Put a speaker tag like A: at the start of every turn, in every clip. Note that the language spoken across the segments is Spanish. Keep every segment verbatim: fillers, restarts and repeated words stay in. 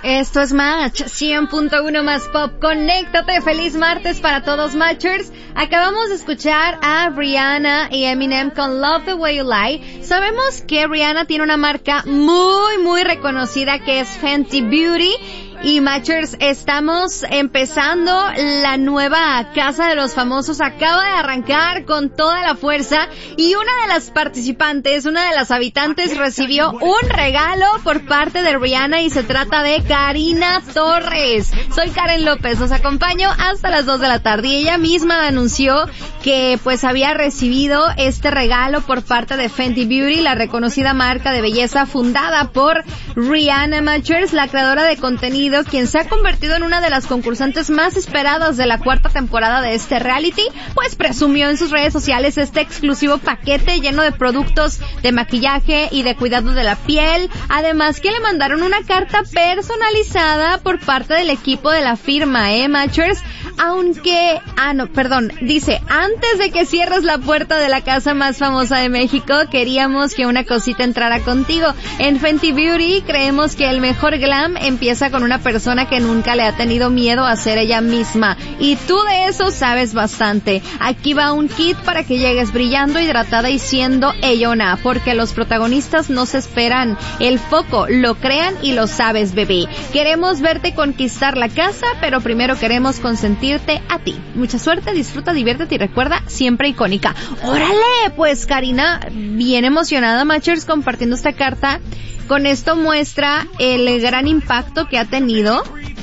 A: Esto es Match cien punto uno más Pop. Conéctate, feliz martes para todos Matchers. Acabamos de escuchar a Rihanna y Eminem con Love the Way You Lie. Sabemos que Rihanna tiene una marca muy muy reconocida que es Fenty Beauty. Y Matchers, estamos empezando la nueva Casa de los Famosos. Acaba de arrancar con toda la fuerza y una de las participantes, una de las habitantes recibió un regalo por parte de Rihanna y se trata de Karina Torres. Soy Karen López, los acompaño hasta las dos de la tarde y ella misma anunció que pues había recibido este regalo por parte de Fenty Beauty, la reconocida marca de belleza fundada por Rihanna. Matchers, la creadora de contenido, quien se ha convertido en una de las concursantes más esperadas de la cuarta temporada de este reality, pues presumió en sus redes sociales este exclusivo paquete lleno de productos de maquillaje y de cuidado de la piel, además que le mandaron una carta personalizada por parte del equipo de la firma, eh, Matchers, aunque, ah no, perdón, dice, antes de que cierres la puerta de la casa más famosa de México, queríamos que una cosita entrara contigo. En Fenty Beauty creemos que el mejor glam empieza con una persona que nunca le ha tenido miedo a ser ella misma. Y tú de eso sabes bastante. Aquí va un kit para que llegues brillando, hidratada y siendo ellona, porque los protagonistas no se esperan el foco, lo crean y lo sabes, bebé. Queremos verte conquistar la casa, pero primero queremos consentirte a ti. Mucha suerte, disfruta, diviértete y recuerda, siempre icónica. ¡Órale! Pues Karina, bien emocionada, Matchers, compartiendo esta carta. Con esto muestra el gran impacto que ha tenido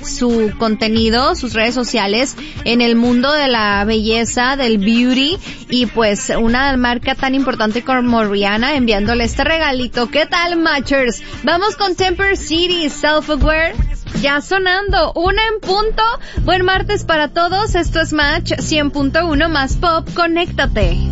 A: su contenido, sus redes sociales en el mundo de la belleza, del beauty, y pues una marca tan importante como Rihanna enviándole este regalito. ¿Qué tal, Matchers? Vamos con Temper City, Self-Aware, ya sonando, una en punto. Buen martes para todos, esto es Match cien punto uno más Pop, conéctate.